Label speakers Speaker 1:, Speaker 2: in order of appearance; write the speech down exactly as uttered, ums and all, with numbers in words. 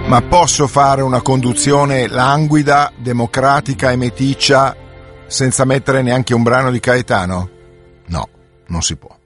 Speaker 1: Ma posso fare una conduzione languida, democratica e meticcia senza mettere neanche un brano di Caetano? No, non si può.